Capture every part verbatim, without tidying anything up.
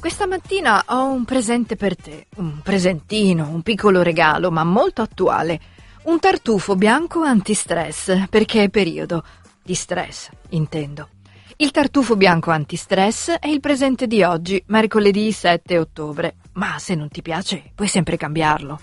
Questa mattina ho un presente per te, un presentino, un piccolo regalo, ma molto attuale. Un tartufo bianco antistress, perché è periodo di stress, intendo. Il tartufo bianco antistress è il presente di oggi, mercoledì sette ottobre. Ma se non ti piace, puoi sempre cambiarlo.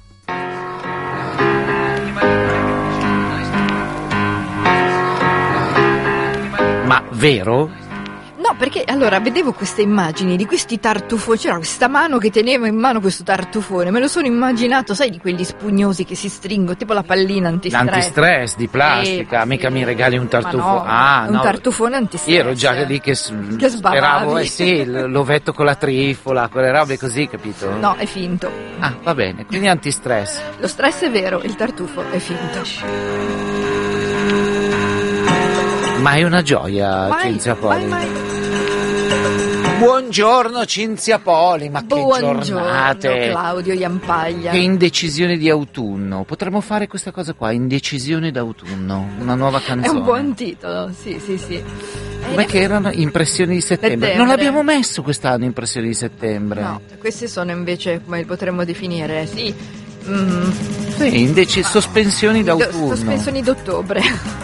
Ma vero? No, perché allora vedevo queste immagini di questi tartufoni, c'era questa mano che teneva in mano questo tartufone, me lo sono immaginato, sai, di quelli spugnosi che si stringono, tipo la pallina antistress. L'antistress di plastica, eh, mica sì. Mi regali un tartufo. No, ah, un no. tartufone antistress. Io ero già lì che, che speravo, eh sì, l'ovetto con la trifola, quelle robe così, capito? No, è finto. Ah, va bene, quindi antistress. Lo stress è vero, il tartufo è finto. Ma è una gioia, mai, Cinzia Poli. Mai, mai. Buongiorno Cinzia Poli, ma Buongiorno, che giornate! Claudio Jampaglia. Che indecisione di autunno. Potremmo fare questa cosa qua, indecisione d'autunno, una nuova canzone. È un buon titolo, sì, sì, sì. Com'è che erano? Impressioni di settembre. settembre. Non l'abbiamo messo quest'anno impressioni di settembre. No, queste sono invece, come li potremmo definire, sì. Mm. Sì, indeci- sospensioni d'autunno. Do- sospensioni d'ottobre.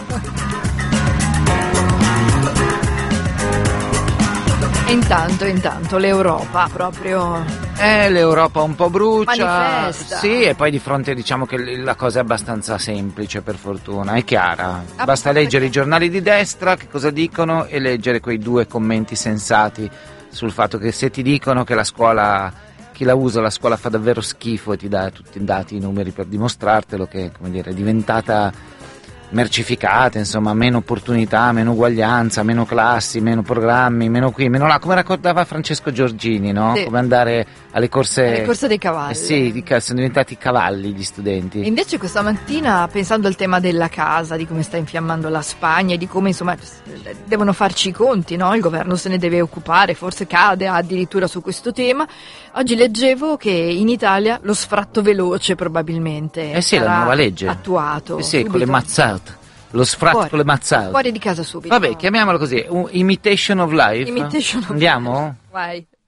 Intanto, intanto l'Europa proprio... Eh, l'Europa un po' brucia. Manifesta. Sì, e poi di fronte diciamo che la cosa è abbastanza semplice, per fortuna, è chiara. Ah, basta leggere i giornali di destra, che cosa dicono, e leggere quei due commenti sensati sul fatto che se ti dicono che la scuola, chi la usa, la scuola fa davvero schifo e ti dà tutti i dati, i numeri per dimostrartelo, che, come dire, è diventata... mercificate, insomma, meno opportunità, meno uguaglianza, meno classi, meno programmi, meno qui, meno là, come raccontava Francesco Giorgini, no? Sì. Come andare alle corse... alle corse dei cavalli. Eh sì, sono diventati cavalli gli studenti. E invece questa mattina, pensando al tema della casa, di come sta infiammando la Spagna e di come, insomma, devono farci i conti, no? Il governo se ne deve occupare, forse cade addirittura su questo tema. Oggi leggevo che in Italia lo sfratto veloce probabilmente eh sì, sarà la nuova legge. attuato. Eh sì, subito. con le mazzate. Lo sfratto fuori, con le mazzate. Fuori di casa subito. Vabbè, chiamiamolo così, un imitation of life. Imitation of Andiamo? Vai.